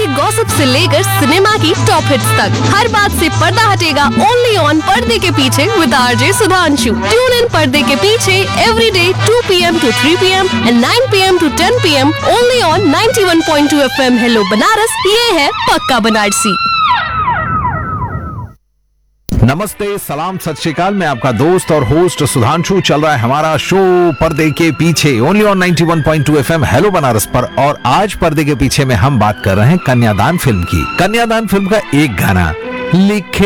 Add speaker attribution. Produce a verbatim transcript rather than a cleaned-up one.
Speaker 1: Gossip से लेकर cinema की टॉप हिट्स तक, हर बात से पर्दा हटेगा ओनली ऑन पर्दे के पीछे with RJ Sudhanshu. Tune in पर्दे के पीछे every day to P M to three P M and nine P M to ten P am only on ninety one point two F M. Hello Banaras, ये है पक्का बनारसी।
Speaker 2: नमस्ते, सलाम, सत श्री अकाल। मैं आपका दोस्त और होस्ट सुधांशु। चल रहा है हमारा शो पर्दे के पीछे only on ninety one point two F M hello Banaras पर। और आज पर्दे के पीछे में हम बात कर रहे हैं कन्यादान फिल्म की। कन्यादान फिल्म का एक गाना लिखे